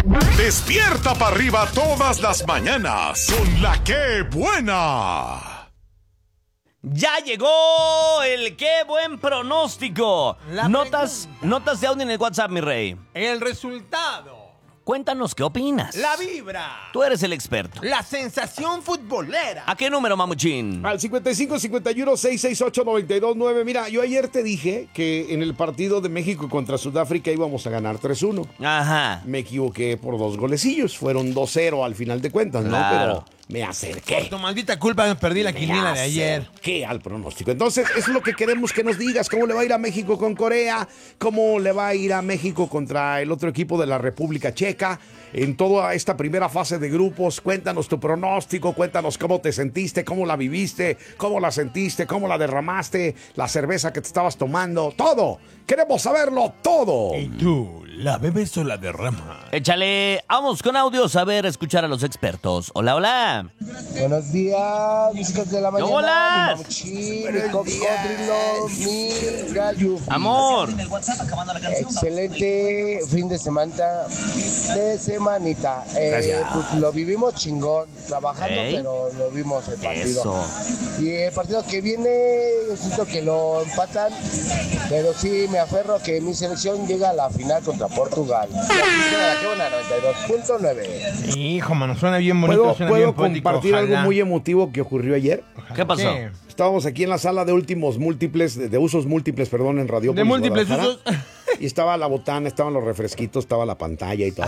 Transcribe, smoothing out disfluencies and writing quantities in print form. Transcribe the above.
Despierta para arriba todas las mañanas con la ¡Qué buena! Ya llegó el qué buen pronóstico. Notas de audio en el WhatsApp, mi rey. El resultado. Cuéntanos qué opinas. La vibra. Tú eres el experto. La sensación futbolera. ¿A qué número, mamuchín? Al 55-51-668-929. Mira, yo ayer te dije que en el partido de México contra Sudáfrica íbamos a ganar 3-1. Ajá. Me equivoqué por 2 golecillos. Fueron 2-0 al final de cuentas, ¿no? Claro. Pero me acerqué. Por tu maldita culpa me perdí la quiniela de ayer. ¿Qué al pronóstico? Entonces, es lo que queremos que nos digas. ¿Cómo le va a ir a México con Corea? ¿Cómo le va a ir a México contra el otro equipo de la República Checa? En toda esta primera fase de grupos, cuéntanos tu pronóstico, cuéntanos cómo te sentiste, cómo la viviste, cómo la sentiste, cómo la derramaste, la cerveza que te estabas tomando, todo. Queremos saberlo todo. ¿Y tú, la bebes o la derramas? Échale, vamos con audios a ver, escuchar a los expertos. Hola, hola. Buenos días, músicas de la mañana. ¡Hola! Mi mamuchín, mi cocodrilo, mi gallo. Amor. Excelente fin de semanita. Gracias. Pues lo vivimos chingón, trabajando, Ey. pero lo vimos el partido. Eso. Y el partido que viene, yo siento que lo empatan, pero sí me aferro a que mi selección llega a la final contra Portugal. La qué buena 92.9. Hijo, mano, suena bien bonito, suena ¿Puedo bien poético. compartir algo Ojalá. muy emotivo que ocurrió ayer? ¿Qué pasó? ¿Qué? Estábamos aquí en la sala de últimos múltiples, de usos múltiples, perdón, en Radio De múltiples usos. Y estaba la botana, estaban los refresquitos, estaba la pantalla y todo.